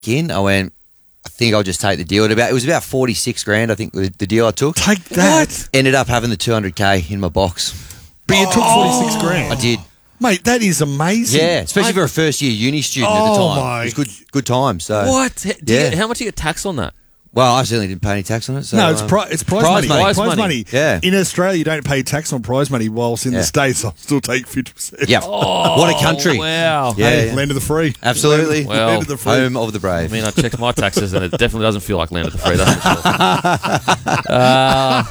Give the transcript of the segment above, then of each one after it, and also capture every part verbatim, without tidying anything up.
in, I went, I think I'll just take the deal. At about, it was about forty-six grand, I think, the, the deal I took. Take that. What? Ended up having the two hundred K in my box. But you took forty-six grand. I did. Mate, that is amazing. Yeah, especially I- for a first-year uni student at Oh, the time. my- It was good good time. So. What? Do you Yeah. get- how much do you get taxed on that? Well, I certainly didn't pay any tax on it. So, No, it's, um, pri- it's prize, prize money. money. Prize money. Yeah. In Australia, you don't pay tax on prize money, whilst in Yeah. the States, I'll still take fifty percent. Yeah. what a country. Wow. Yeah. Hey, land of the free. Absolutely. Well, land of the free. Home of the brave. I mean, I checked my taxes, and it definitely doesn't feel like land of the free. That's for sure. uh,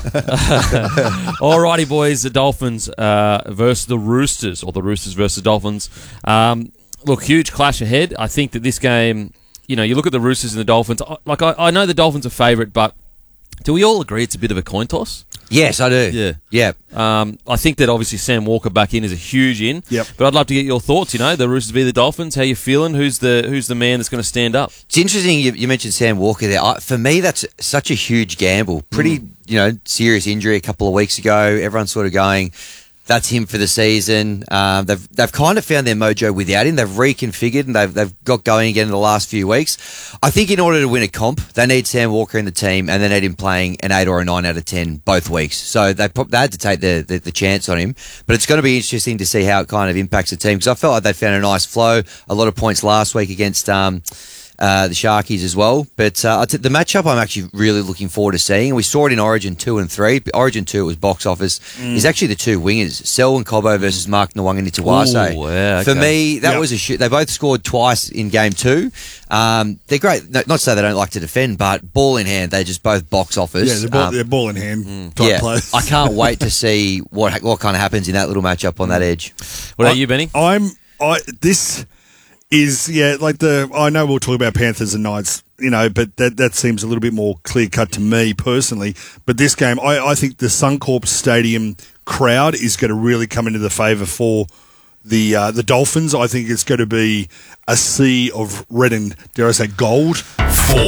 alrighty, boys. The Dolphins uh, versus the Roosters, or the Roosters versus the Dolphins. Um, look, huge clash ahead. I think that this game, you know, you look at the Roosters and the Dolphins. I- Like, I, I know the Dolphins are favourite, but do we all agree it's a bit of a coin toss? Yes, I do. Yeah. Yeah. Um, I think that obviously Sam Walker back in is a huge in. Yep. But I'd love to get your thoughts. You know, the Roosters v the Dolphins. How you feeling? Who's the Who's the man that's going to stand up? It's interesting you, you mentioned Sam Walker there. I, for me, that's such a huge gamble. Pretty, you know, serious injury a couple of weeks ago. Everyone's sort of going, that's him for the season. Um, they've they've kind of found their mojo without him. They've reconfigured and they've they've got going again in the last few weeks. I think in order to win a comp, they need Sam Walker in the team and they need him playing an eight or a nine out of ten both weeks. So they they had to take the, the the chance on him. But it's going to be interesting to see how it kind of impacts the team because I felt like they found a nice flow. A lot of points last week against. Um, Uh, the Sharkies as well. But uh, the matchup I'm actually really looking forward to seeing. We saw it in Origin two and three. Origin two, it was box office. Mm. Is actually the two wingers, Selwyn Cobbo versus Mark Nwanga-Nitawase. Ooh, yeah, okay. For me, that Yep. was a shoot. They both scored twice in game two. Um, they're great. No, not to say they don't like to defend, but ball in hand, they just both box office. Yeah, they're ball, Um, they're ball in hand type yeah, players. I can't wait to see what what kind of happens in that little matchup on that edge. What about I- you, Benny? I'm. I this is yeah like the. I know we'll talk about Panthers and Knights, you know, but that that seems a little bit more clear cut to me personally. But this game, I, I think the Suncorp Stadium crowd is going to really come into the favour for the uh, the Dolphins. I think it's going to be a sea of red and dare I say gold. For